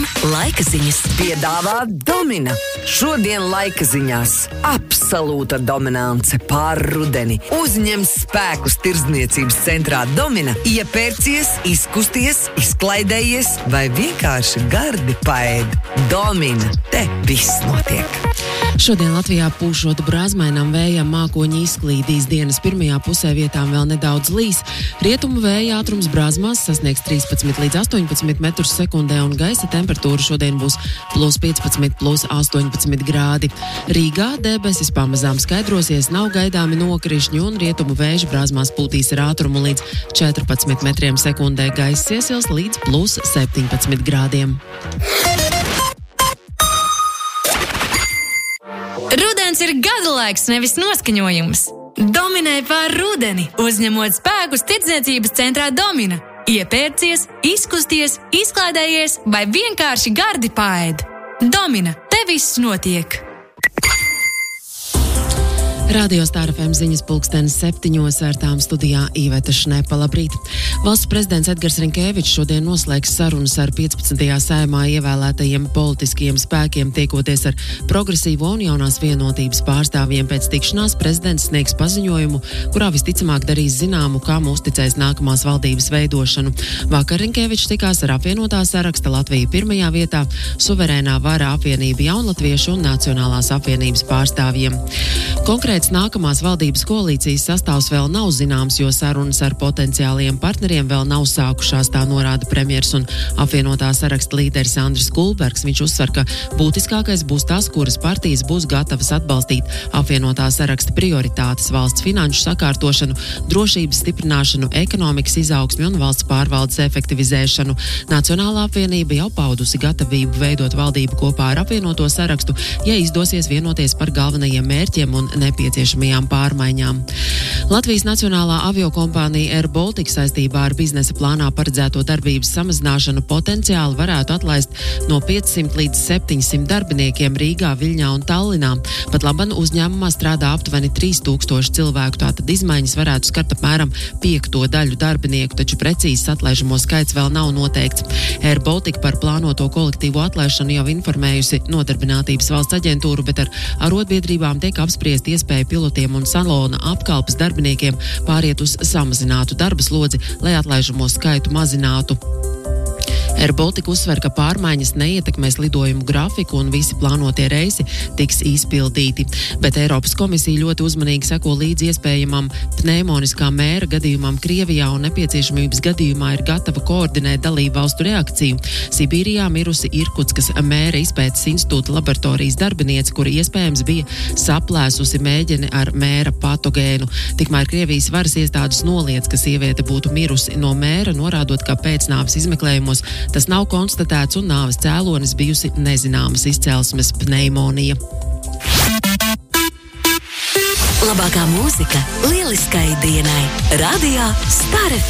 laika ziņas. Piedāvā Domina. Šodien laika ziņās absolūta dominance pār rudeni. Uzņem spēkus tirdzniecības centrā Domina, iepērcies, izkusties, izklaidējies vai vienkārši gardi paēd. Domina, te viss notiek. Šodien Latvijā pūšot brāzmainam vējam, mākoņi izklīdīs. Dienas pirmajā pusē vietām vēl nedaudz līs. Rietumu vēja ātrums brāzmās sasniegs 13 līdz 18 metrus sekundē un gaisa temperatūra šodien būs +15, +18 grādi. Rīgā debesis pamazām skaidrosies, nav gaidāmi nokrišņi un rietumu vēja brāzmās pūtīs ar ātrumu līdz 14 metriem sekundē. Gaiss iesils līdz +17 grādiem. Rudens ir gada laiks, nevis noskaņojums. Dominē pār rudeni, uzņemot spēkus tirdzniecības centrā Domina. Iepērcies, izkusties, izklaidējies vai vienkārši gardi paēd. Domina, te viss notiek. Radio Star FM ziņas 7:00 ar tām studijā Iveta Šnepa. Labrīt! Valsts prezidents Edgars Rinkēvičs šodien noslēgs sarunas ar 15. saimā ievēlētajiem politiskajiem spēkiem, tiekoties ar progresīvo un jaunās vienotības pārstāvjiem. Pēc tikšanās prezidents sniegs paziņojumu, kurā visticamāk darīs zināmu, kam uzticēs nākamās valdības veidošanu. Vakar Rinkēvičs tikās ar apvienotā saraksta Latviju pirmajā vietā, suverēnā vara apvienība Jaunlatviešu un Nacionālās apvienības pārstāvjiem. Konkrēts nākamās valdības koalīcijas sastāvs vēl nav zināms, jo sarunas ar potenciāliem partneriem vēl nav sākušās, tā norāda premjers un apvienotā saraksta līderis Andris Kulbergs. Viņš uzsver, ka būtiskākais būs tas, kuras partijas būs gatavas atbalstīt apvienotā saraksta prioritātes: valsts finanšu sakārtošanu, drošības stiprināšanu, ekonomikas izaugsmi un valsts pārvaldes efektivizēšanu. Nacionālā apvienība jau paudusi gatavību veidot valdību kopā ar apvienoto sarakstu, ja izdosies vienoties par galvenajiem mērķiem un nepieciešamajām pārmaiņām. Latvijas Nacionālā aviokompānija Air Baltica saistībā ar biznesa plānā paredzēto darbības samazināšanu potenciāli varētu atlaist no 500 līdz 700 darbiniekiem Rīgā, Viļņā un Tallinā. Pat laban uzņēmumā strādā aptuveni 3000 cilvēku, tātad izmaiņas varētu skart apmēram 5. daļu darbinieku, taču precīzs atlaižamo skaits vēl nav noteikts. Air Baltica par plānoto kolektīvo atlaišanu jau informējusi Nodarbinātības valsts aģentūru, bet ar arotbiedrībām tiek apspriest iespēju pilotiem un salona apkalpes darbiniekiem pāriet uz samazinātu darba slodzi, lai atlaižamo skaitu mazinātu. Air Baltica uzsver, ka pārmaiņas neietekmēs lidojumu grafiku un visi plānotie reisi tiks izpildīti. Bet Eiropas komisija ļoti uzmanīgi seko līdzi iespējamam pneimoniskā mēra gadījumam Krievijā un nepieciešamības gadījumā ir gatava koordinēt dalību valstu reakciju. Sibīrijā mirusi Irkutskas mēra izpētes institūta laboratorijas darbiniece, kura iespējams bija saplēsusi mēģeni ar mēra patogēnu. Tikmēr Krievijas varas iestādes noliedz, ka sieviete būtu mirusi no mēra, norādot, ka pēcnāves izmeklējumos tas nav konstatēts un nāves cēlonis bijusi nezināmas izcelsmes pneimonija. Labākā mūzika lieliskai dienai. Radio Star FM.